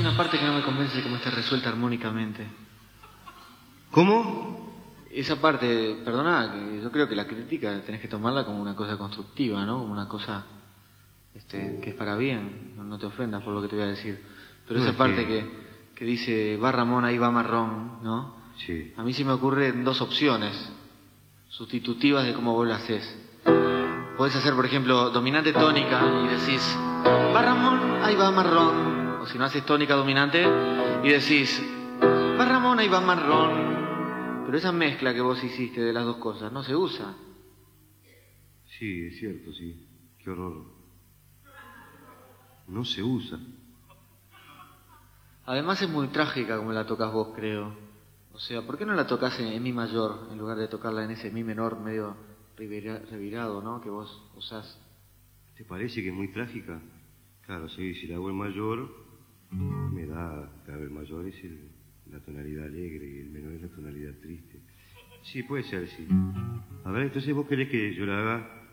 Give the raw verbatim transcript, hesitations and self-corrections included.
una parte que no me convence cómo está resuelta armónicamente. ¿Cómo? Esa parte, perdona, que yo creo que la crítica tenés que tomarla como una cosa constructiva, ¿no? Como una cosa este, que es para bien. No, no te ofendas por lo que te voy a decir. Pero No, esa es parte que... que, que dice, va Ramón, ahí va Marrón, ¿no? Sí. A mí se me ocurren dos opciones sustitutivas de cómo vos lo haces. Podés hacer, por ejemplo, dominante tónica y decís, va Ramón, ahí va Marrón. O si no haces tónica dominante y decís, va Ramón, ahí va Marrón. Pero esa mezcla que vos hiciste de las dos cosas no se usa. Sí, es cierto, sí. Qué horror. No se usa. Además es muy trágica como la tocas vos, creo. O sea, ¿por qué no la tocas en, en mi mayor en lugar de tocarla en ese mi menor medio revira, revirado, ¿no? Que vos usás. ¿Te parece que es muy trágica? Claro, sí, si la hago en mayor, me da... Claro, el mayor es el... la tonalidad alegre y el menor es la tonalidad triste. Sí, puede ser, sí. A ver, entonces vos querés que yo la haga